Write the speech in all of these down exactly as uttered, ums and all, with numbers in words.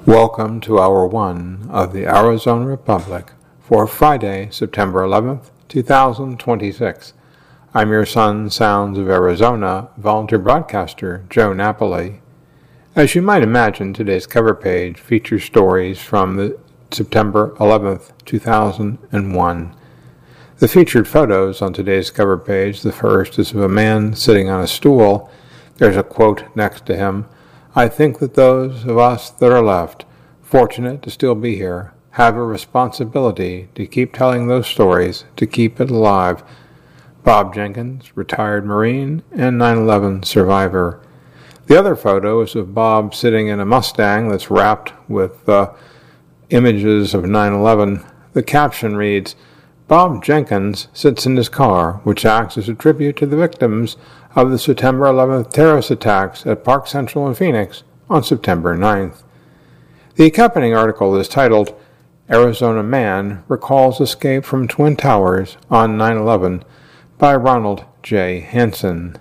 Welcome to Hour one of the Arizona Republic for Friday, September eleventh, two thousand twenty-six. I'm your son, Sounds of Arizona, volunteer broadcaster Joe Napoli. As you might imagine, today's cover page features stories from the September eleventh, two thousand one. The featured photos on today's cover page, the first is of a man sitting on a stool. There's a quote next to him. I think that those of us that are left, fortunate to still be here, have a responsibility to keep telling those stories, to keep it alive. Bob Jenkins, retired Marine and nine eleven survivor. The other photo is of Bob sitting in a Mustang that's wrapped with uh, images of nine eleven. The caption reads, Bob Jenkins sits in his car, which acts as a tribute to the victims of the September eleventh terrorist attacks at Park Central in Phoenix on September ninth. The accompanying article is titled, Arizona Man Recalls Escape from Twin Towers on nine eleven by Ronald J. Hansen.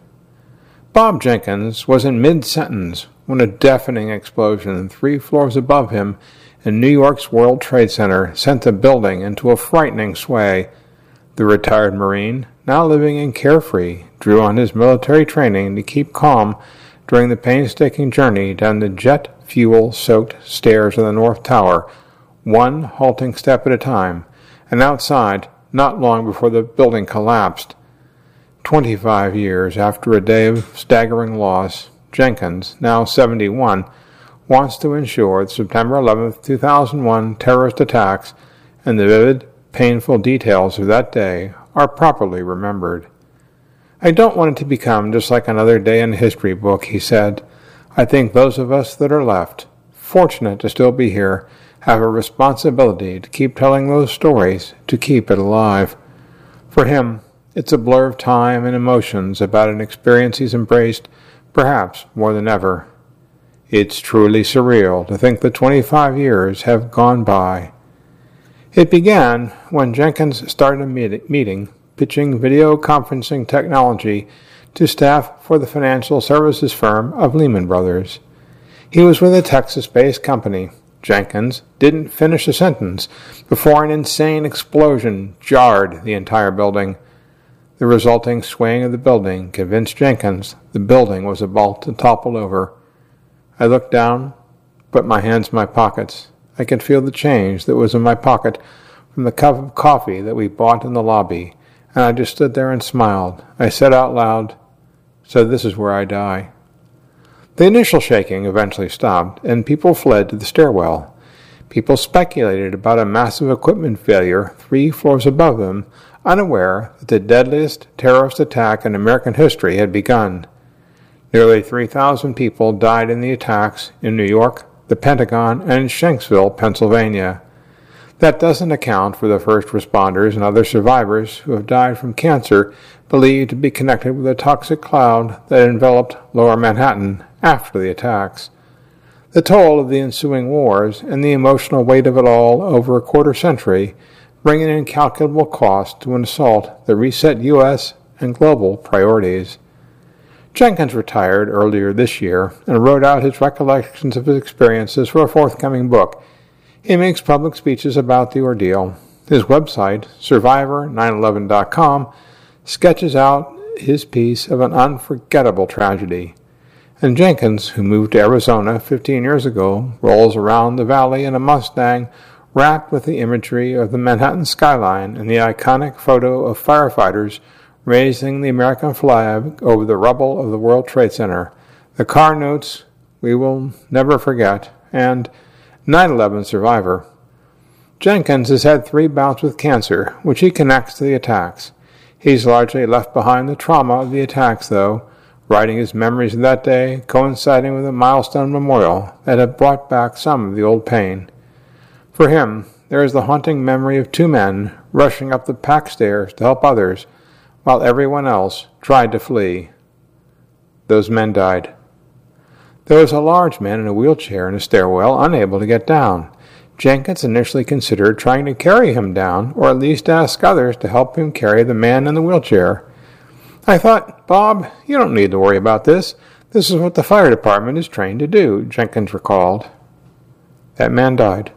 Bob Jenkins was in mid-sentence when a deafening explosion three floors above him in New York's World Trade Center sent the building into a frightening sway. The retired Marine, now living in Carefree, drew on his military training to keep calm during the painstaking journey down the jet fuel-soaked stairs of the North Tower, one halting step at a time, and outside, not long before the building collapsed. Twenty-five years after a day of staggering loss, Jenkins, now seventy-one, wants to ensure the September eleventh, two thousand one terrorist attacks and the vivid, painful details of that day are properly remembered. I don't want it to become just like another day in a history book, he said. I think those of us that are left, fortunate to still be here, have a responsibility to keep telling those stories, to keep it alive. For him, it's a blur of time and emotions about an experience he's embraced, perhaps more than ever. It's truly surreal to think that twenty-five years have gone by. It began when Jenkins started a meeting pitching video conferencing technology to staff for the financial services firm of Lehman Brothers. He was with a Texas-based company. Jenkins didn't finish a sentence before an insane explosion jarred the entire building. The resulting swaying of the building convinced Jenkins the building was about to topple over. I looked down, put my hands in my pockets. I could feel the change that was in my pocket from the cup of coffee that we bought in the lobby, and I just stood there and smiled. I said out loud, so this is where I die. The initial shaking eventually stopped, and people fled to the stairwell. People speculated about a massive equipment failure three floors above them, unaware that the deadliest terrorist attack in American history had begun. Nearly three thousand people died in the attacks in New York, the Pentagon, and Shanksville, Pennsylvania. That doesn't account for the first responders and other survivors who have died from cancer believed to be connected with a toxic cloud that enveloped Lower Manhattan after the attacks. The toll of the ensuing wars and the emotional weight of it all over a quarter century bring an incalculable cost to an assault that reset U S and global priorities. Jenkins retired earlier this year and wrote out his recollections of his experiences for a forthcoming book. He makes public speeches about the ordeal. His website, survivor nine eleven dot com, sketches out his piece of an unforgettable tragedy. And Jenkins, who moved to Arizona fifteen years ago, rolls around the valley in a Mustang wrapped with the imagery of the Manhattan skyline and the iconic photo of firefighters raising the American flag over the rubble of the World Trade Center. The car notes, "We will never forget," and nine eleven survivor. Jenkins has had three bouts with cancer, which he connects to the attacks. He's largely left behind the trauma of the attacks, though, writing his memories of that day, coinciding with a milestone memorial that had brought back some of the old pain. For him, there is the haunting memory of two men rushing up the packed stairs to help others, while everyone else tried to flee. Those men died. There was a large man in a wheelchair in a stairwell, unable to get down. Jenkins initially considered trying to carry him down, or at least ask others to help him carry the man in the wheelchair. I thought, Bob, you don't need to worry about this. This is what the fire department is trained to do, Jenkins recalled. That man died.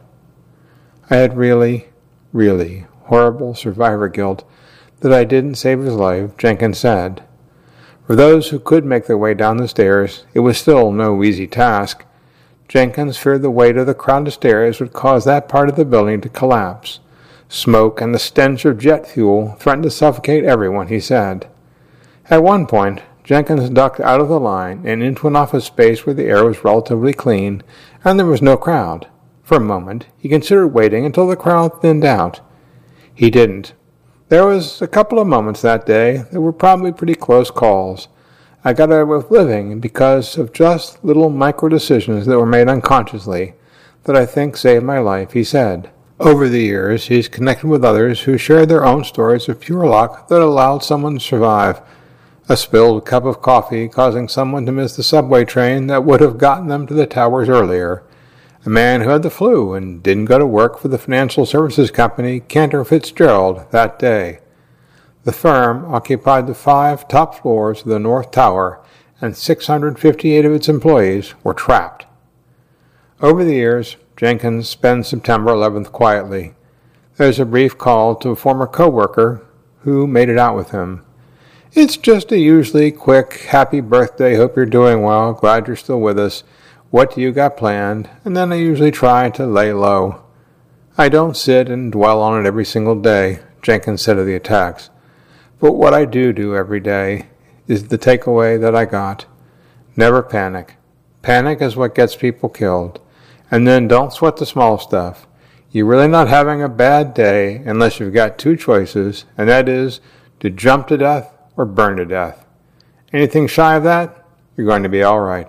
I had really, really horrible survivor guilt that I didn't save his life, Jenkins said. For those who could make their way down the stairs, it was still no easy task. Jenkins feared the weight of the crowded stairs would cause that part of the building to collapse. Smoke and the stench of jet fuel threatened to suffocate everyone, he said. At one point, Jenkins ducked out of the line and into an office space where the air was relatively clean and there was no crowd. For a moment, he considered waiting until the crowd thinned out. He didn't. There was a couple of moments that day that were probably pretty close calls. I got away with living because of just little micro-decisions that were made unconsciously that I think saved my life, he said. Over the years, he's connected with others who shared their own stories of pure luck that allowed someone to survive. A spilled cup of coffee causing someone to miss the subway train that would have gotten them to the towers earlier. A man who had the flu and didn't go to work for the financial services company Cantor Fitzgerald that day. The firm occupied the five top floors of the North Tower, and six hundred fifty-eight of its employees were trapped. Over the years, Jenkins spends September eleventh quietly. There's a brief call to a former co-worker who made it out with him. It's just a usually quick, happy birthday, hope you're doing well, glad you're still with us. What do you got planned? And then I usually try to lay low. I don't sit and dwell on it every single day, Jenkins said of the attacks. But what I do do every day is the takeaway that I got. Never panic. Panic is what gets people killed. And then don't sweat the small stuff. You're really not having a bad day unless you've got two choices, and that is to jump to death or burn to death. Anything shy of that, you're going to be all right.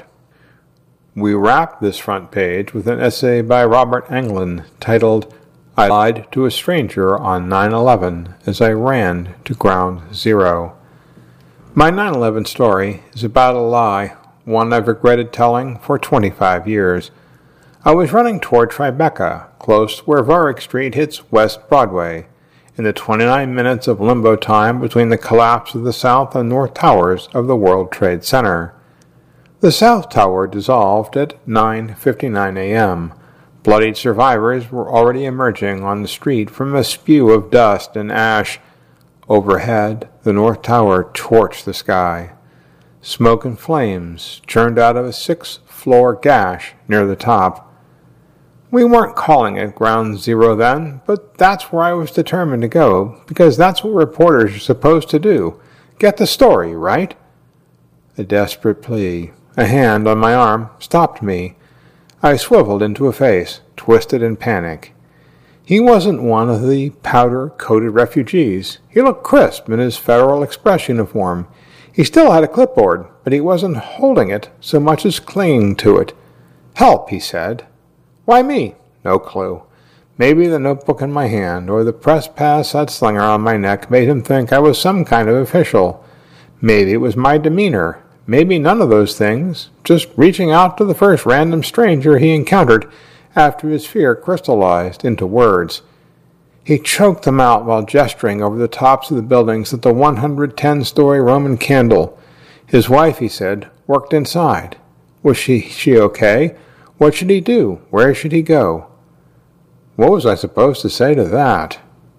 We wrap this front page with an essay by Robert Englund titled, I Lied to a Stranger on nine eleven as I Ran to Ground Zero. My nine eleven story is about a lie, one I've regretted telling for twenty-five years. I was running toward Tribeca, close where Warwick Street hits West Broadway, in the twenty-nine minutes of limbo time between the collapse of the South and North Towers of the World Trade Center. The South Tower dissolved at nine fifty-nine a.m. Bloodied survivors were already emerging on the street from a spew of dust and ash. Overhead, the North Tower torched the sky. Smoke and flames churned out of a six-floor gash near the top. We weren't calling it Ground Zero then, but that's where I was determined to go, because that's what reporters are supposed to do. Get the story, right? A desperate plea. A hand on my arm stopped me. I swiveled into a face, twisted in panic. He wasn't one of the powder-coated refugees. He looked crisp in his Federal Express uniform. He still had a clipboard, but he wasn't holding it so much as clinging to it. Help, he said. Why me? No clue. Maybe the notebook in my hand or the press pass I'd slung around my neck made him think I was some kind of official. Maybe it was my demeanor. Maybe none of those things, just reaching out to the first random stranger he encountered after his fear crystallized into words. He choked them out while gesturing over the tops of the buildings at the one hundred ten-story Roman candle. His wife, he said, worked inside. Was she, she okay? What should he do? Where should he go? What was I supposed to say to that?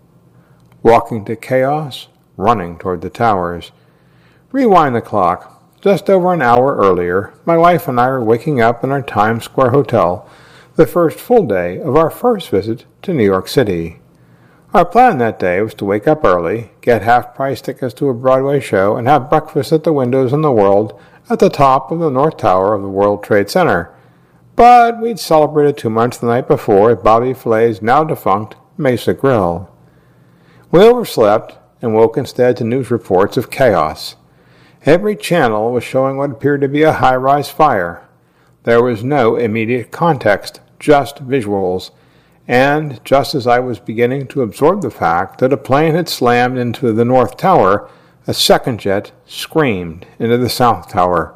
Walking to chaos, running toward the towers. Rewind the clock. Just over an hour earlier, my wife and I were waking up in our Times Square hotel, the first full day of our first visit to New York City. Our plan that day was to wake up early, get half-price tickets to a Broadway show, and have breakfast at the windows in the world at the top of the North Tower of the World Trade Center. But we'd celebrated too much the night before at Bobby Flay's now-defunct Mesa Grill. We overslept and woke instead to news reports of chaos. Every channel was showing what appeared to be a high-rise fire. There was no immediate context, just visuals. And just as I was beginning to absorb the fact that a plane had slammed into the North Tower, a second jet screamed into the South Tower.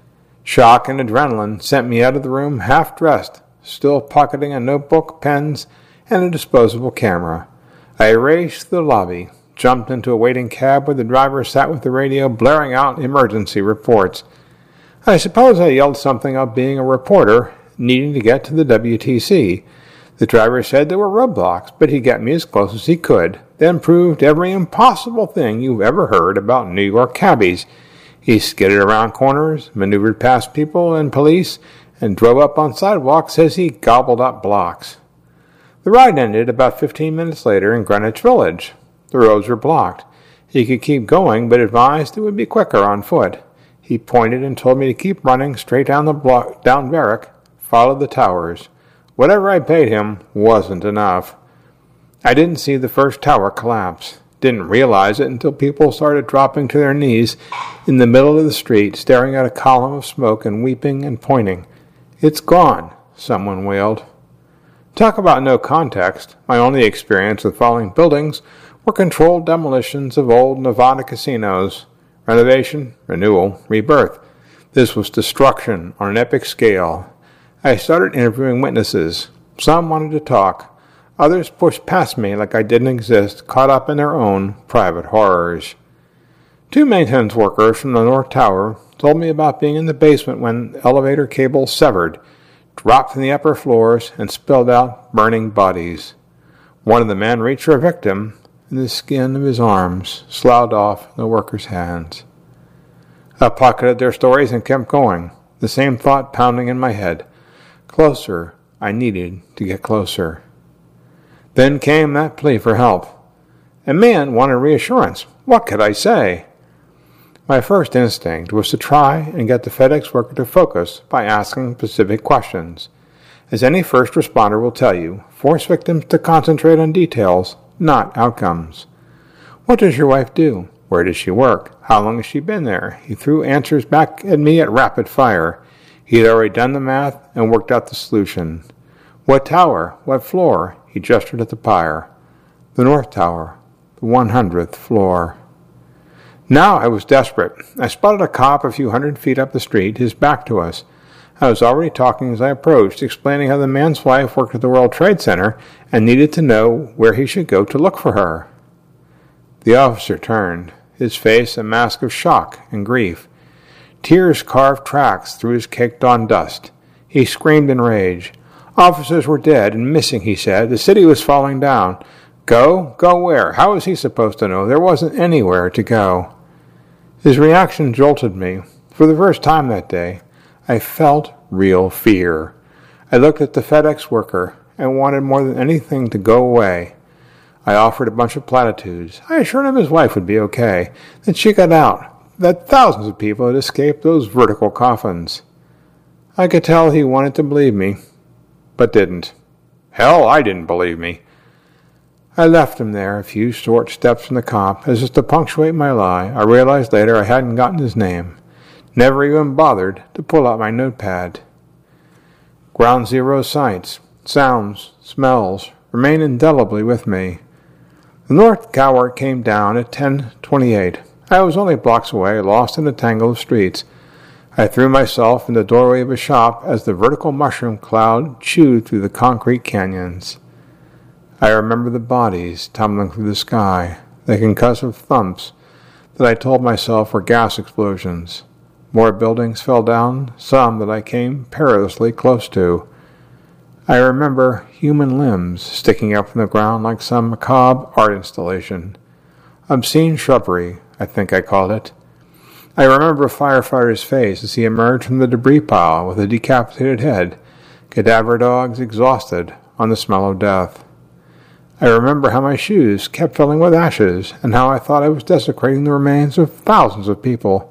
Shock and adrenaline sent me out of the room half-dressed, still pocketing a notebook, pens, and a disposable camera. I raced the lobby, jumped into a waiting cab where the driver sat with the radio blaring out emergency reports. I suppose I yelled something about being a reporter, needing to get to the W T C. The driver said there were roadblocks, but he got me as close as he could, then proved every impossible thing you've ever heard about New York cabbies. He skidded around corners, maneuvered past people and police, and drove up on sidewalks as he gobbled up blocks. The ride ended about fifteen minutes later in Greenwich Village. The roads were blocked. He could keep going, but advised it would be quicker on foot. He pointed and told me to keep running straight down the block, down Varick, follow the towers. Whatever I paid him wasn't enough. I didn't see the first tower collapse. Didn't realize it until people started dropping to their knees in the middle of the street, staring at a column of smoke and weeping and pointing. "It's gone," someone wailed. Talk about no context. My only experience with falling buildings were controlled demolitions of old Nevada casinos. Renovation, renewal, rebirth. This was destruction on an epic scale. I started interviewing witnesses. Some wanted to talk. Others pushed past me like I didn't exist, caught up in their own private horrors. Two maintenance workers from the North Tower told me about being in the basement when elevator cables severed, dropped from the upper floors, and spilled out burning bodies. One of the men reached for a victim, and the skin of his arms sloughed off the worker's hands. I pocketed their stories and kept going, the same thought pounding in my head. Closer. I needed to get closer. Then came that plea for help. A man wanted reassurance. What could I say? My first instinct was to try and get the FedEx worker to focus by asking specific questions. As any first responder will tell you, force victims to concentrate on details, not outcomes. What does your wife do? Where does she work? How long has she been there? He threw answers back at me at rapid fire. He had already done the math and worked out the solution. What tower? What floor? He gestured at the pyre. The North Tower, the one hundredth floor. Now I was desperate. I spotted a cop a few hundred feet up the street, his back to us. I was already talking as I approached, explaining how the man's wife worked at the World Trade Center and needed to know where he should go to look for her. The officer turned, his face a mask of shock and grief. Tears carved tracks through his caked-on dust. He screamed in rage. Officers were dead and missing, he said. The city was falling down. Go? Go where? How was he supposed to know? There wasn't anywhere to go. His reaction jolted me. For the first time that day, I felt real fear. I looked at the FedEx worker and wanted more than anything to go away. I offered a bunch of platitudes. I assured him his wife would be okay. Then she got out, that thousands of people had escaped those vertical coffins. I could tell he wanted to believe me, but didn't. Hell, I didn't believe me. I left him there a few short steps from the cop, as if to punctuate my lie. I realized later I hadn't gotten his name. Never even bothered to pull out my notepad. Ground Zero sights, sounds, smells remain indelibly with me. The North Tower came down at ten twenty-eight. I was only blocks away, lost in a tangle of streets. I threw myself in the doorway of a shop as the vertical mushroom cloud chewed through the concrete canyons. I remember the bodies tumbling through the sky, the concussive thumps that I told myself were gas explosions. More buildings fell down, some that I came perilously close to. I remember human limbs sticking up from the ground like some macabre art installation. Obscene shrubbery, I think I called it. I remember a firefighter's face as he emerged from the debris pile with a decapitated head, cadaver dogs exhausted on the smell of death. I remember how my shoes kept filling with ashes and how I thought I was desecrating the remains of thousands of people.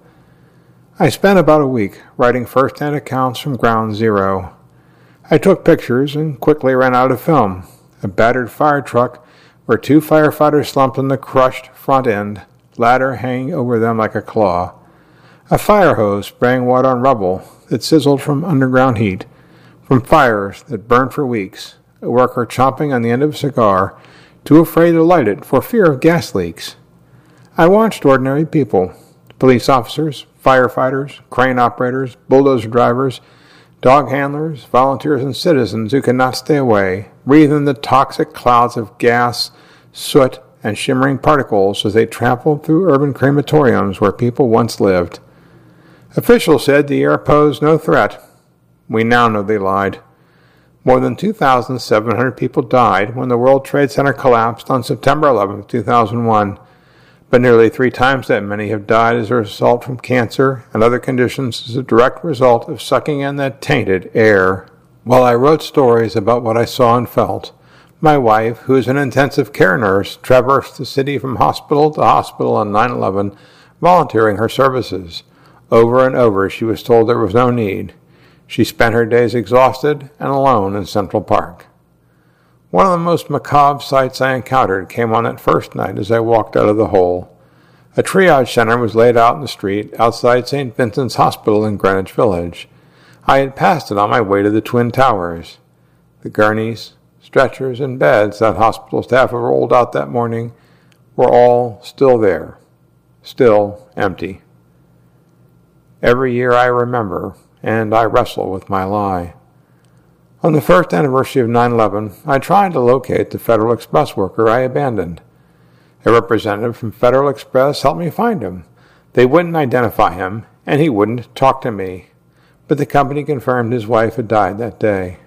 I spent about a week writing first-hand accounts from Ground Zero. I took pictures and quickly ran out of film. A battered fire truck where two firefighters slumped on the crushed front end, ladder hanging over them like a claw. A fire hose spraying water on rubble that sizzled from underground heat, from fires that burned for weeks. A worker chomping on the end of a cigar, too afraid to light it for fear of gas leaks. I watched ordinary people, police officers, firefighters, crane operators, bulldozer drivers, dog handlers, volunteers, and citizens who could not stay away, breathe in the toxic clouds of gas, soot, and shimmering particles as they trampled through urban crematoriums where people once lived. Officials said the air posed no threat. We now know they lied. More than two thousand seven hundred people died when the World Trade Center collapsed on September eleventh, two thousand one, but nearly three times that many have died as a result from cancer and other conditions as a direct result of sucking in that tainted air. While I wrote stories about what I saw and felt, my wife, who is an intensive care nurse, traversed the city from hospital to hospital on nine eleven, volunteering her services. Over and over she was told there was no need. She spent her days exhausted and alone in Central Park. One of the most macabre sights I encountered came on that first night as I walked out of the hole. A triage center was laid out in the street outside Saint Vincent's Hospital in Greenwich Village. I had passed it on my way to the Twin Towers. The gurneys, stretchers, and beds that hospital staff had rolled out that morning were all still there, still empty. Every year I remember, and I wrestle with my lie. On the first anniversary of nine eleven, I tried to locate the Federal Express worker I abandoned. A representative from Federal Express helped me find him. They wouldn't identify him, and he wouldn't talk to me, but the company confirmed his wife had died that day.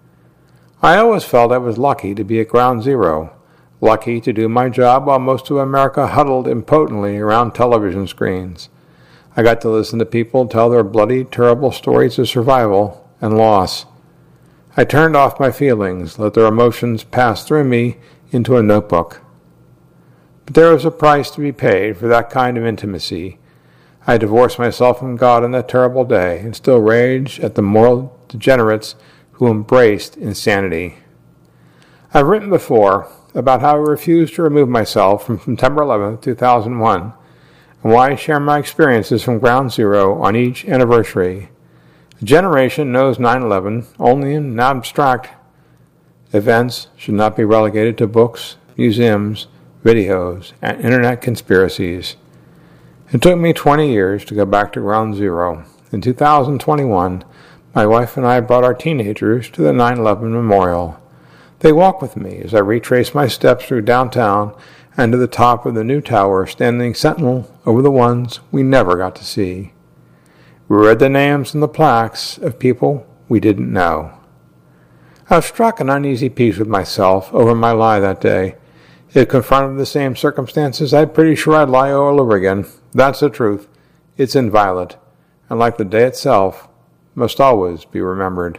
I always felt I was lucky to be at Ground Zero, lucky to do my job while most of America huddled impotently around television screens. I got to listen to people tell their bloody, terrible stories of survival and loss. I turned off my feelings, let their emotions pass through me into a notebook. But there was a price to be paid for that kind of intimacy. I divorced myself from God on that terrible day and still rage at the moral degenerates who embraced insanity. I've written before about how I refused to remove myself from September eleventh, two thousand one, and why I share my experiences from Ground Zero on each anniversary. A generation knows nine eleven only in abstract. Events should not be relegated to books, museums, videos, and internet conspiracies. It took me twenty years to go back to Ground Zero. In two thousand twenty-one, my wife and I brought our teenagers to the nine eleven memorial. They walk with me as I retrace my steps through downtown and to the top of the new tower standing sentinel over the ones we never got to see. We read the names and the plaques of people we didn't know. I've struck an uneasy peace with myself over my lie that day. If confronted with the same circumstances, I'm pretty sure I'd lie all over again. That's the truth. It's inviolate, and like the day itself, must always be remembered.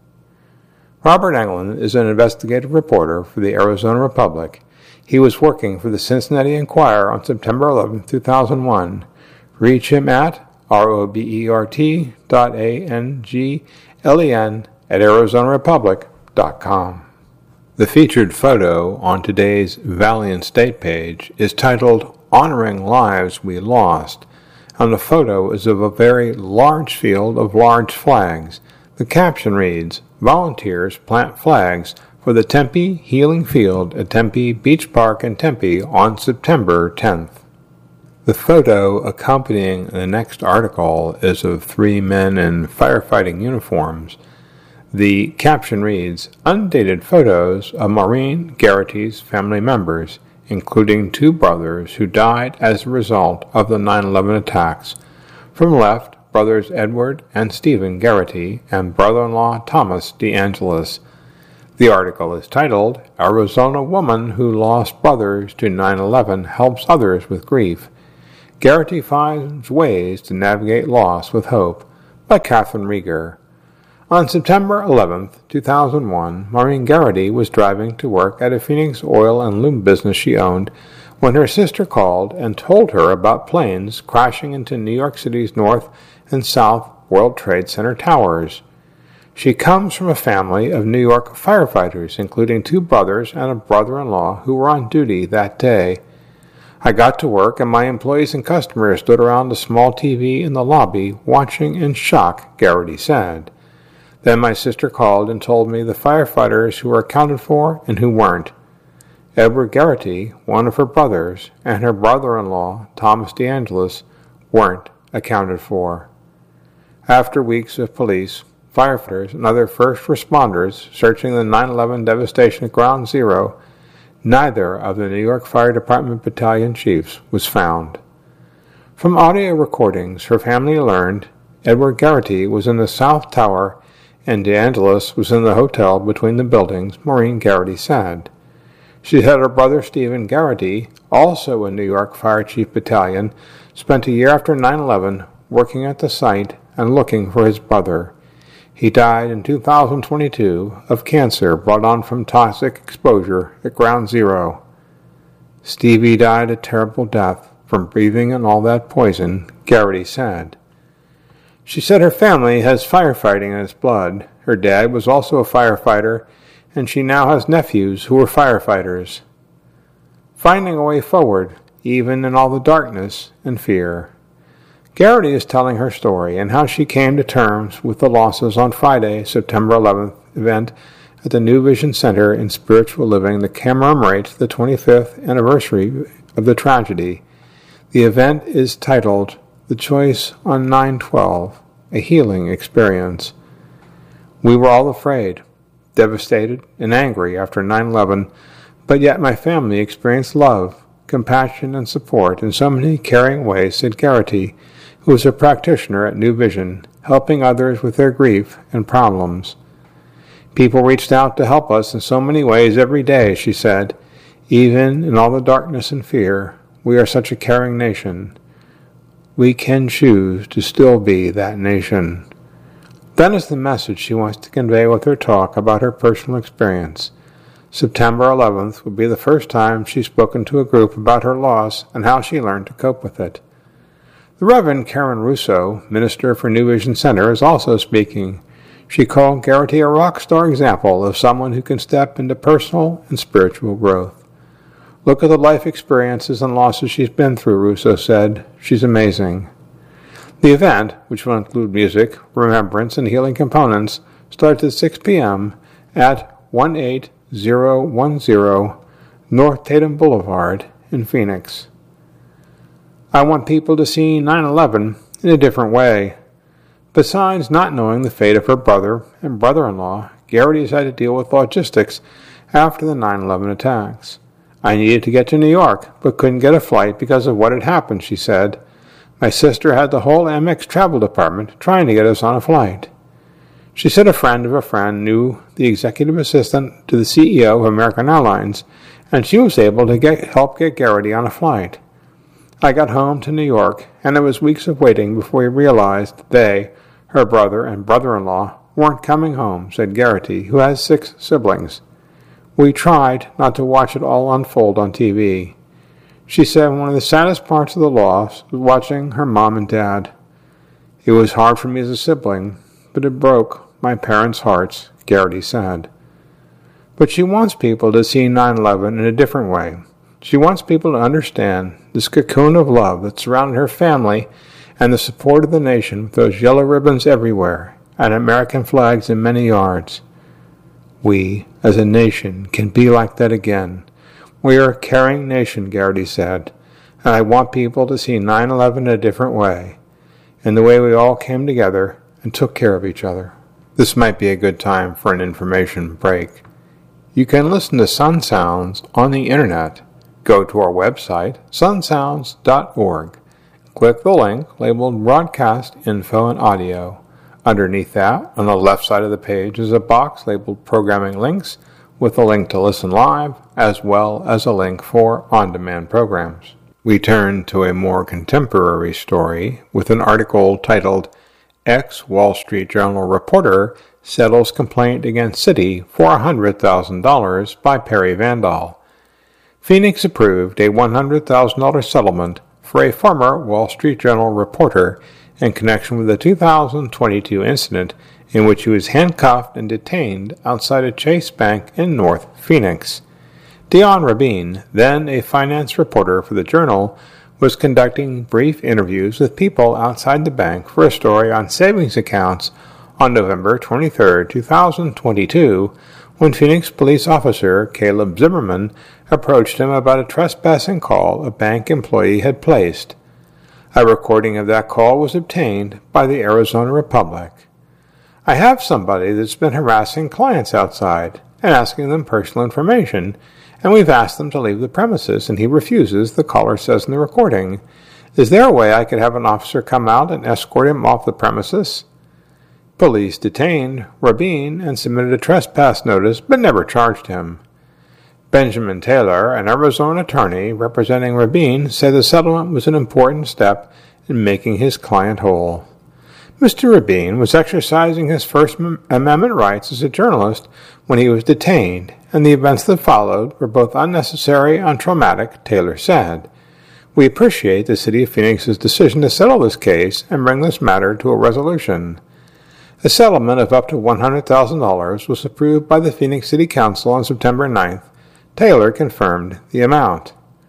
Robert Englund is an investigative reporter for the Arizona Republic. He was working for the Cincinnati Enquirer on September eleventh, two thousand one. Reach him at R-O-B-E-R-T dot A-N-G-L-E-N at Arizona Republic dot com. The featured photo on today's Valiant State page is titled Honoring Lives We Lost, and the photo is of a very large field of large flags. The caption reads, Volunteers plant flags for the Tempe Healing Field at Tempe Beach Park in Tempe on September tenth. The photo accompanying the next article is of three men in firefighting uniforms. The caption reads, Undated photos of Maureen Garrity's family members, including two brothers who died as a result of the nine eleven attacks. From left, brothers Edward and Stephen Garrity and brother-in-law Thomas DeAngelis. The article is titled, Arizona Woman Who Lost Brothers to nine eleven Helps Others with Grief. Garrity Finds Ways to Navigate Loss with Hope, by Catherine Rieger. On September eleventh, two thousand one, Maureen Garrity was driving to work at a Phoenix oil and lube business she owned when her sister called and told her about planes crashing into New York City's North and South World Trade Center towers. She comes from a family of New York firefighters, including two brothers and a brother-in-law who were on duty that day. I got to work and my employees and customers stood around the small T V in the lobby watching in shock, Garrity said. Then my sister called and told me the firefighters who were accounted for and who weren't. Edward Garrity, one of her brothers, and her brother-in-law, Thomas DeAngelis, weren't accounted for. After weeks of police, firefighters, and other first responders searching the nine eleven devastation at Ground Zero, neither of the New York Fire Department battalion chiefs was found. From audio recordings, her family learned Edward Garrity was in the South Tower and DeAngelis was in the hotel between the buildings, Maureen Garrity said. She said her brother Stephen Garrity, also a New York Fire Chief Battalion, spent a year after nine eleven working at the site and looking for his brother. He died in two thousand twenty-two of cancer brought on from toxic exposure at Ground Zero. Stevie died a terrible death from breathing in all that poison, Garrity said. She said her family has firefighting in its blood. Her dad was also a firefighter, and she now has nephews who were firefighters. Finding a way forward, even in all the darkness and fear. Garrity is telling her story and how she came to terms with the losses on Friday, September eleventh event at the New Vision Center in Spiritual Living that commemorates the twenty-fifth anniversary of the tragedy. The event is titled The Choice on nine twelve, A Healing Experience. We were all afraid, devastated, and angry after nine eleven, but yet my family experienced love, compassion, and support in so many caring ways, said Garrity, who is a practitioner at New Vision, helping others with their grief and problems. People reached out to help us in so many ways every day, she said. Even in all the darkness and fear, we are such a caring nation. We can choose to still be that nation. That is the message she wants to convey with her talk about her personal experience. September eleventh would be the first time she's spoken to a group about her loss and how she learned to cope with it. The Reverend Karen Russo, minister for New Vision Center, is also speaking. She called Garrity a rock star example of someone who can step into personal and spiritual growth. Look at the life experiences and losses she's been through, Russo said. She's amazing. The event, which will include music, remembrance, and healing components, starts at six p.m. at eighteen ten North Tatum Boulevard in Phoenix. I want people to see nine eleven in a different way. Besides not knowing the fate of her brother and brother-in-law, Garrity has had to deal with logistics after the nine eleven attacks. I needed to get to New York, but couldn't get a flight because of what had happened, she said. My sister had the whole Amex travel department trying to get us on a flight. She said a friend of a friend knew the executive assistant to the C E O of American Airlines, and she was able to get help get Garrity on a flight. I got home to New York, and it was weeks of waiting before we realized that they, her brother and brother-in-law, weren't coming home, said Garrity, who has six siblings. We tried not to watch it all unfold on T V. She said one of the saddest parts of the loss was watching her mom and dad. It was hard for me as a sibling, but it broke my parents' hearts, Garrity said. But she wants people to see nine eleven in a different way. She wants people to understand this cocoon of love that surrounded her family and the support of the nation with those yellow ribbons everywhere and American flags in many yards. We, as a nation, can be like that again. We are a caring nation, Garrity said, and I want people to see nine eleven in a different way, in the way we all came together and took care of each other. This might be a good time for an information break. You can listen to Sun Sounds on the internet. Go to our website, sun sounds dot org. Click the link labeled Broadcast Info and Audio. Underneath that, on the left side of the page, is a box labeled Programming Links with a link to listen live, as well as a link for on-demand programs. We turn to a more contemporary story with an article titled Ex-Wall Street Journal Reporter Settles Complaint Against Citi for one hundred thousand dollars by Perry Vandal. Phoenix approved a one hundred thousand dollars settlement for a former Wall Street Journal reporter in connection with the two thousand twenty-two incident in which he was handcuffed and detained outside a Chase Bank in North Phoenix. Dion Rabin, then a finance reporter for the Journal, was conducting brief interviews with people outside the bank for a story on savings accounts on November twenty-third, two thousand twenty-two, when Phoenix police officer Caleb Zimmerman approached him about a trespassing call a bank employee had placed. A recording of that call was obtained by the Arizona Republic. I have somebody that's been harassing clients outside and asking them personal information, and we've asked them to leave the premises, and he refuses, the caller says in the recording. Is there a way I could have an officer come out and escort him off the premises? Police detained Rabin and submitted a trespass notice but never charged him. Benjamin Taylor, an Arizona attorney representing Rabin, said the settlement was an important step in making his client whole. Mister Rabin was exercising his First Amendment rights as a journalist when he was detained, and the events that followed were both unnecessary and traumatic, Taylor said. We appreciate the City of Phoenix's decision to settle this case and bring this matter to a resolution. A settlement of up to one hundred thousand dollars was approved by the Phoenix City Council on September ninth. Taylor confirmed the amount.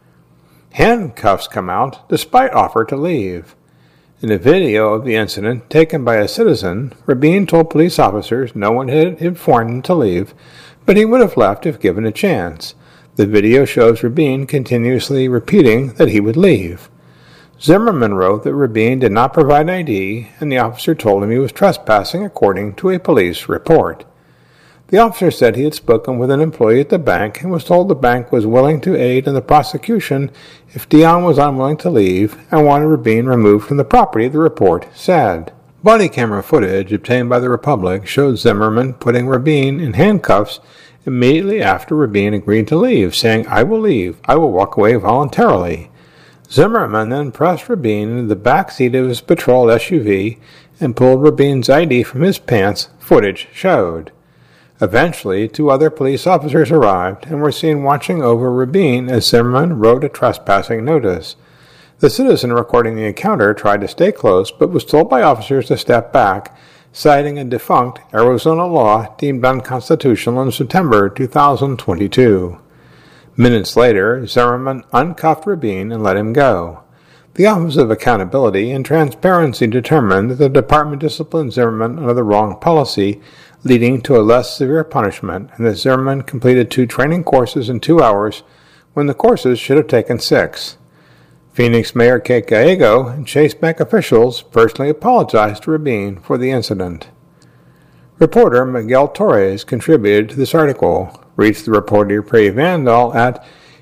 Handcuffs come out despite offer to leave. In a video of the incident taken by a citizen, Rabin told police officers no one had informed him to leave, but he would have left if given a chance. The video shows Rabin continuously repeating that he would leave. Zimmerman wrote that Rabin did not provide I D, and the officer told him he was trespassing according to a police report. The officer said he had spoken with an employee at the bank and was told the bank was willing to aid in the prosecution if Dion was unwilling to leave and wanted Rabin removed from the property, the report said. Body camera footage obtained by the Republic showed Zimmerman putting Rabin in handcuffs immediately after Rabin agreed to leave, saying, "I will leave. I will walk away voluntarily." Zimmerman then pressed Rabin into the back seat of his patrol S U V and pulled Rabin's I D from his pants, footage showed. Eventually, two other police officers arrived and were seen watching over Rabin as Zimmerman wrote a trespassing notice. The citizen recording the encounter tried to stay close but was told by officers to step back, citing a defunct Arizona law deemed unconstitutional in September two thousand twenty-two. Minutes later, Zimmerman uncuffed Rabin and let him go. The Office of Accountability and Transparency determined that the department disciplined Zimmerman under the wrong policy, leading to a less severe punishment, and that Zimmerman completed two training courses in two hours when the courses should have taken six. Phoenix Mayor Kate Gallego and Chase Bank officials personally apologized to Rabin for the incident. Reporter Miguel Torres contributed to this article. Reach the reporter Perry Vandal at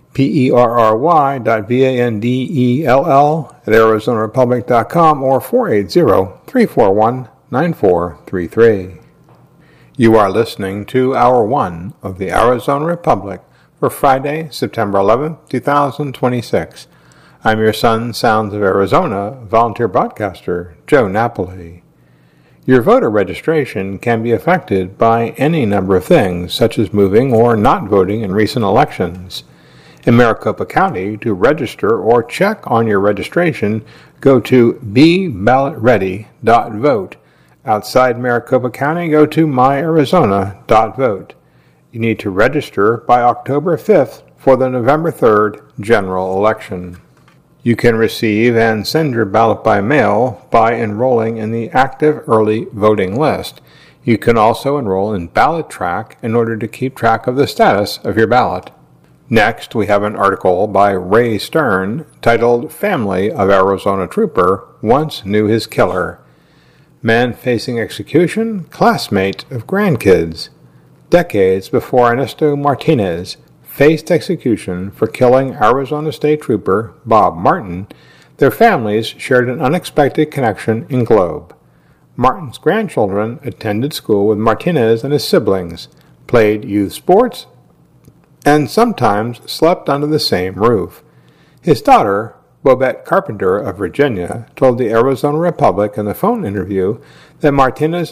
P-E-R-R-Y dot V-A-N-D-E-L-L at Arizona Republic dot com or four eight zero, three four one, nine four three three. You are listening to Hour one of the Arizona Republic for Friday, September eleventh, two thousand twenty-six. I'm your son, Sounds of Arizona, volunteer broadcaster, Joe Napoli. Your voter registration can be affected by any number of things, such as moving or not voting in recent elections. In Maricopa County, to register or check on your registration, go to be ballot ready dot vote. Outside Maricopa County, go to my arizona dot vote. You need to register by October fifth for the November third general election. You can receive and send your ballot by mail by enrolling in the active early voting list. You can also enroll in Ballot Track in order to keep track of the status of your ballot. Next, we have an article by Ray Stern titled Family of Arizona Trooper Once Knew His Killer. Man facing execution, classmate of grandkids. Decades before Ernesto Martinez faced execution for killing Arizona State Trooper Bob Martin, their families shared an unexpected connection in Globe. Martin's grandchildren attended school with Martinez and his siblings, played youth sports, and sometimes slept under the same roof. His daughter, Bobette Carpenter of Virginia, told the Arizona Republic in the phone interview that Martinez